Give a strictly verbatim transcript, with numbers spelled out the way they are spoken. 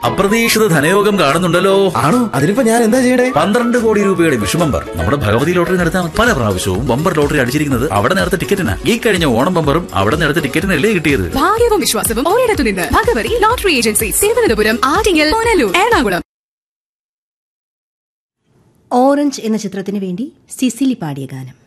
അപ്രതീക്ഷിത ധനയോഗം കാണുന്നുണ്ടല്ലോ. ആണോ? അതിനിപ്പോ ഞാൻ എന്താ ചെയ്യണ്ടേ? പന്ത്രണ്ട് കോടി രൂപയുടെ വിഷു ബമ്പർ നമ്മുടെ ഭഗവതി ലോട്ടറി നടത്താൻ പല പ്രാവശ്യവും ബമ്പർ ലോട്ടറി അടിച്ചിരിക്കുന്നത് അവിടെ നേരത്തെ ടിക്കറ്റിനാ. ഈ കഴിഞ്ഞ ഓണം ബമ്പറും അവിടെ നേരത്തെ ടിക്കറ്റിനല്ലേ കിട്ടിയത്. ഭാഗ്യവും വിശ്വാസവും ഒരിടത്തു നിന്ന്. Bhagavathi lottery agency, Thiruvananthapuram, Attingal, Punalur, Ernakulam. Orange എന്ന ചിത്രത്തിന് വേണ്ടി സിസിലി പാടിയ ഗാനം.